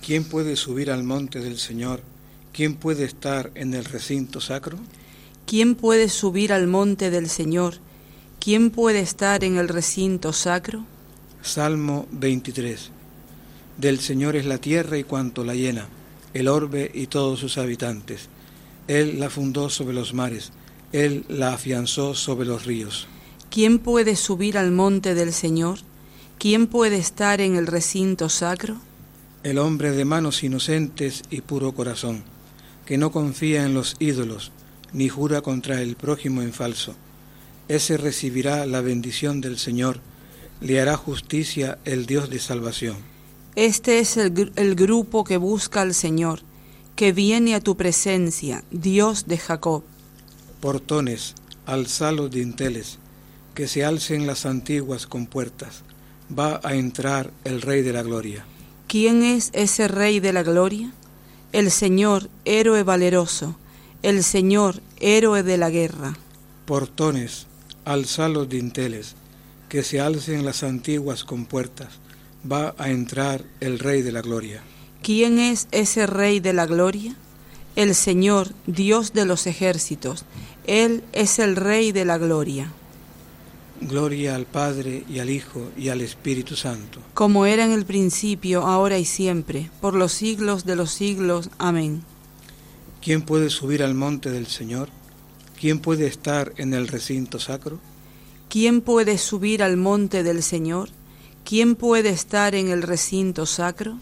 ¿Quién puede subir al monte del Señor? ¿Quién puede estar en el recinto sacro? ¿Quién puede subir al monte del Señor? ¿Quién puede estar en el recinto sacro? Salmo 23. Del Señor es la tierra y cuanto la llena, el orbe y todos sus habitantes. Él la fundó sobre los mares, Él la afianzó sobre los ríos. ¿Quién puede subir al monte del Señor? ¿Quién puede estar en el recinto sacro? El hombre de manos inocentes y puro corazón, que no confía en los ídolos, ni jura contra el prójimo en falso. Ese recibirá la bendición del Señor, le hará justicia el Dios de salvación. Este es el grupo que busca al Señor, que viene a tu presencia, Dios de Jacob. Portones, alzad los dinteles, que se alcen las antiguas compuertas. Va a entrar el Rey de la Gloria. ¿Quién es ese Rey de la Gloria? El Señor, héroe valeroso, el Señor, héroe de la guerra. Portones, alzad los dinteles, que se alcen las antiguas compuertas. Va a entrar el Rey de la Gloria. ¿Quién es ese Rey de la Gloria? El Señor, Dios de los ejércitos, Él es el Rey de la Gloria. Gloria al Padre, y al Hijo, y al Espíritu Santo. Como era en el principio, ahora y siempre, por los siglos de los siglos. Amén. ¿Quién puede subir al monte del Señor? ¿Quién puede estar en el recinto sacro? ¿Quién puede subir al monte del Señor? ¿Quién puede estar en el recinto sacro?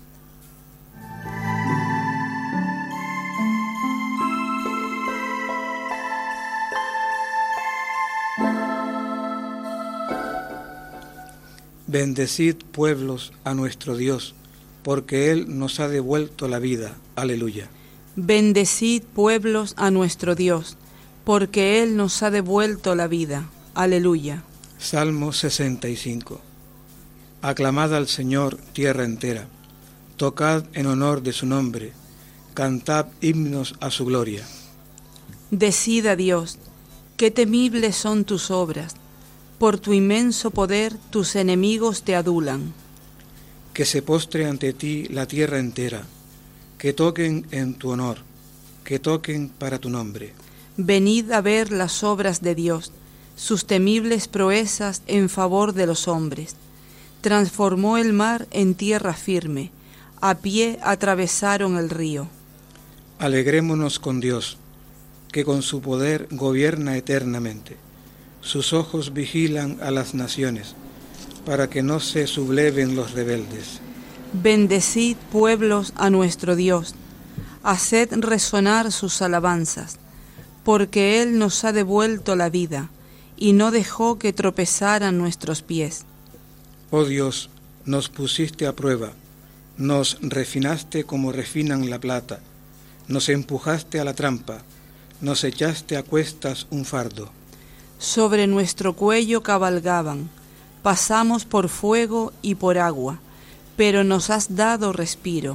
Bendecid, pueblos, a nuestro Dios, porque Él nos ha devuelto la vida. Aleluya. Bendecid, pueblos, a nuestro Dios, porque Él nos ha devuelto la vida. Aleluya. Salmo 65. Aclamad al Señor, tierra entera. Tocad en honor de su nombre. Cantad himnos a su gloria. Decid a Dios, qué temibles son tus obras. Por tu inmenso poder tus enemigos te adulan. Que se postre ante ti la tierra entera, que toquen en tu honor, que toquen para tu nombre. Venid a ver las obras de Dios, sus temibles proezas en favor de los hombres. Transformó el mar en tierra firme, a pie atravesaron el río. Alegrémonos con Dios, que con su poder gobierna eternamente. Sus ojos vigilan a las naciones, para que no se subleven los rebeldes. Bendecid, pueblos, a nuestro Dios, haced resonar sus alabanzas, porque Él nos ha devuelto la vida, y no dejó que tropezaran nuestros pies. Oh Dios, nos pusiste a prueba, nos refinaste como refinan la plata, nos empujaste a la trampa, nos echaste a cuestas un fardo. Sobre nuestro cuello cabalgaban, pasamos por fuego y por agua, pero nos has dado respiro.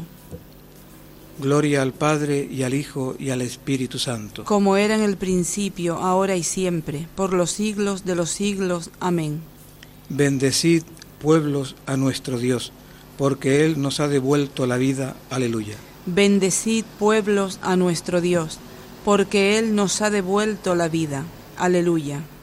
Gloria al Padre, y al Hijo, y al Espíritu Santo. Como era en el principio, ahora y siempre, por los siglos de los siglos. Amén. Bendecid, pueblos, a nuestro Dios, porque Él nos ha devuelto la vida. Aleluya. Bendecid, pueblos, a nuestro Dios, porque Él nos ha devuelto la vida. Aleluya.